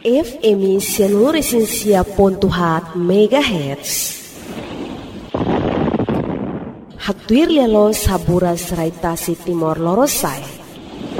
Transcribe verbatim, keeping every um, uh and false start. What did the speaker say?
F M seluruh esensia pontuhat megahertz. Haktuir lelo sabura serai tasi timor lorosai.